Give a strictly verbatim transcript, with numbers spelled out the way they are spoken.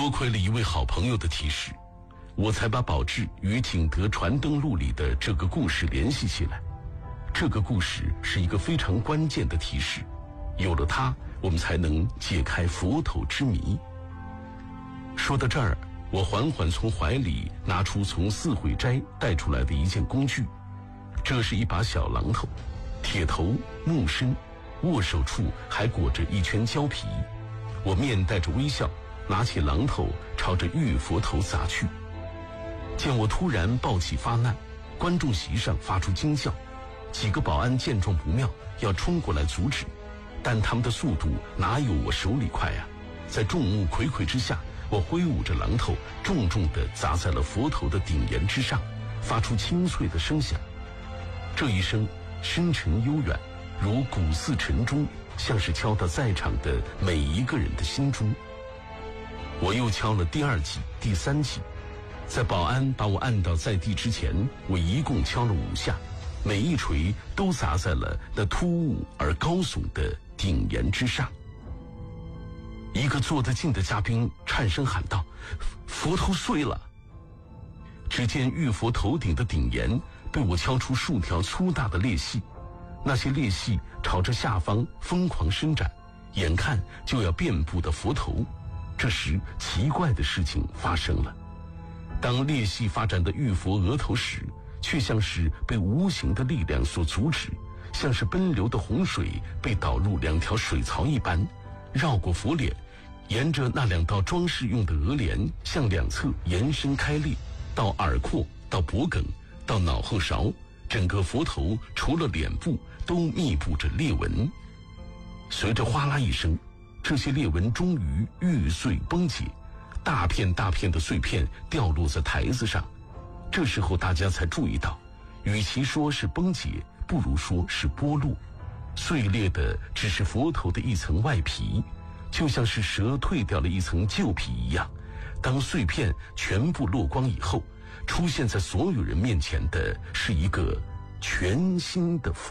多亏了一位好朋友的提示，我才把宝志与景德传灯录里的这个故事联系起来。这个故事是一个非常关键的提示，有了它，我们才能解开佛头之谜。说到这儿，我缓缓从怀里拿出从四会斋带出来的一件工具，这是一把小榔头，铁头木身，握手处还裹着一圈胶皮。我面带着微笑，拿起榔头朝着玉佛头砸去。见我突然暴起发难，观众席上发出惊叫，几个保安见状不妙，要冲过来阻止，但他们的速度哪有我手里快啊！在众目睽睽之下，我挥舞着榔头，重重地砸在了佛头的顶檐之上，发出清脆的声响。这一声深沉悠远，如古寺晨钟，像是敲到在场的每一个人的心中。我又敲了第二记、第三记，在保安把我按倒在地之前，我一共敲了五下，每一锤都砸在了那突兀而高耸的顶檐之上。一个坐得近的嘉宾颤声喊道：“佛头碎了！”只见玉佛头顶的顶檐被我敲出数条粗大的裂隙，那些裂隙朝着下方疯狂伸展，眼看就要遍布的佛头。这时奇怪的事情发生了，当裂隙发展的玉佛额头时，却像是被无形的力量所阻止，像是奔流的洪水被导入两条水槽一般，绕过佛脸，沿着那两道装饰用的额帘向两侧延伸开裂，到耳廓，到脖梗，到脑后勺，整个佛头除了脸部都密布着裂纹。随着哗啦一声，这些裂纹终于玉碎崩解，大片大片的碎片掉落在台子上。这时候大家才注意到，与其说是崩解，不如说是剥落。碎裂的只是佛头的一层外皮，就像是蛇蜕掉了一层旧皮一样。当碎片全部落光以后，出现在所有人面前的是一个全新的佛